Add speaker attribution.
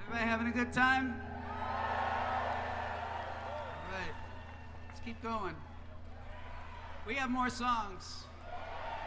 Speaker 1: Everybody having a good time? All right. Let's keep going. We have more songs.